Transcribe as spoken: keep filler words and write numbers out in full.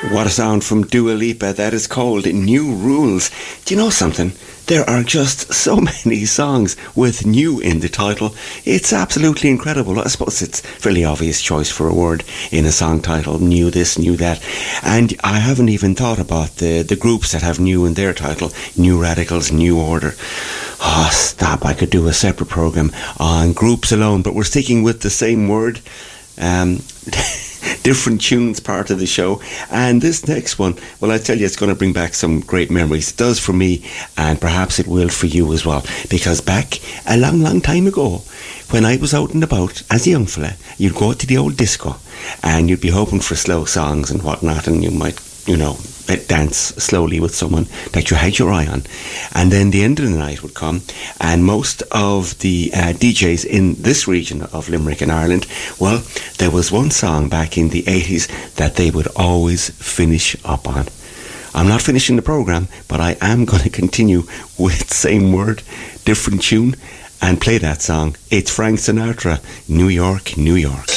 What a sound from Dua Lipa. That is called New Rules. Do you know something? There are just so many songs with new in the title. It's absolutely incredible. I suppose it's a fairly obvious choice for a word in a song title. New this, new that. And I haven't even thought about the, the groups that have new in their title. New Radicals, New Order. Oh, stop. I could do a separate programme on groups alone, but we're sticking with the same word. Um... Different tunes part of the show, and this next one, well, I tell you, it's going to bring back some great memories. It does for me, and perhaps it will for you as well, because back a long long time ago, when I was out and about as a young fella, you'd go to the old disco and you'd be hoping for slow songs and whatnot, and you might, you know, dance slowly with someone that you had your eye on, and then the end of the night would come, and most of the uh, D Js in this region of Limerick and Ireland, well, there was one song back in the eighties that they would always finish up on. I'm not finishing the programme, but I am going to continue with same word, different tune, and play that song. It's Frank Sinatra, New York, New York.